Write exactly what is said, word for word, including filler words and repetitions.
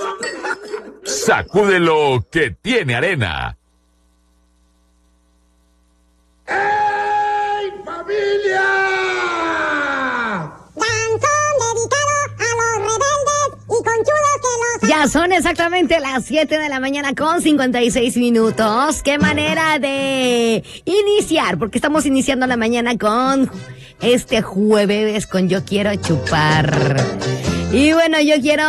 Sacúdelo que tiene arena. ¡Ey, familia! Danzón dedicado a los rebeldes y conchudos que los... Ya son exactamente las siete de la mañana con cincuenta y seis minutos. Qué manera de iniciar, porque estamos iniciando la mañana con este jueves con Yo Quiero Chupar. Y bueno, yo quiero...